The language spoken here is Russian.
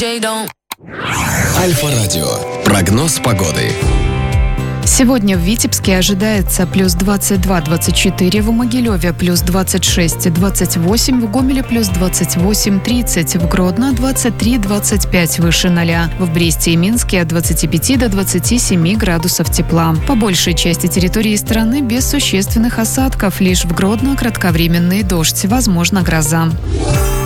Альфа-радио. Прогноз погоды. Сегодня в Витебске ожидается плюс 22-24, в Могилеве плюс 26-28, в Гомеле плюс 28-30, в Гродно 23-25 выше 0, в Бресте и Минске от 25 до 27 градусов тепла. По большей части территории страны без существенных осадков, лишь в Гродно кратковременный дождь, возможно гроза.